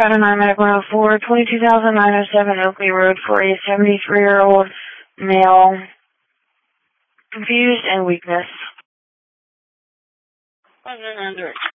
Got a 9-104, 22,907 Oakley Road for a 73-year-old male. Confused and weakness. 100.